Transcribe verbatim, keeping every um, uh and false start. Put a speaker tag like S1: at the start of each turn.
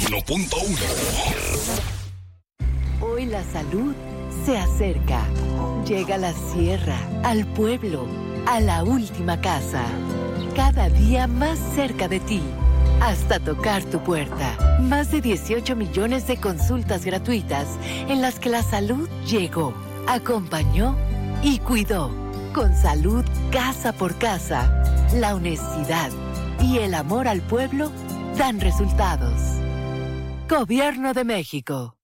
S1: uno punto uno.
S2: Hoy la salud se acerca. Llega a la sierra, al pueblo, a la última casa. Cada día más cerca de ti, hasta tocar tu puerta. Más de dieciocho millones de consultas gratuitas en las que la salud llegó, acompañó y cuidó. Con salud casa por casa, la honestidad y el amor al pueblo dan resultados. Gobierno de México.